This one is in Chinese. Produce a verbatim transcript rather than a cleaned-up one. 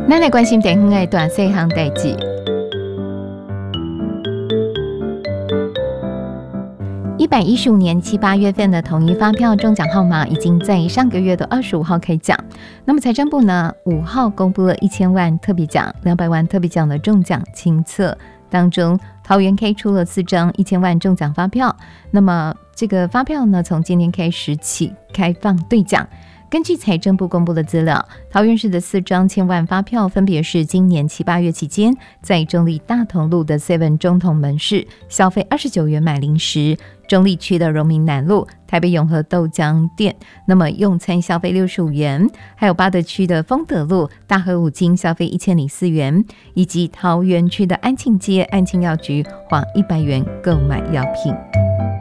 咱来关心地方的大细项代志。一百一十五年七八月份的统一发票中奖号码已经在上个月的二十五号开奖。那么财政部呢，五号公布了一千万特别奖、两百万特别奖的中奖清册，当中桃园开出了四张一千万中奖发票。那么这个发票呢，从今天开始起开放兑奖。根据财政部公布的资料，桃园市的四张千万发票分别是今年七八月期间，在中立大同路的 seven 中同门市消费二十九元买零食，中立区的荣民南路台北永和豆浆店那么用餐消费六十五元，还有八德区的丰德路大和五金消费一千零四元，以及桃园区的安庆街安庆药局花一百元购买药品。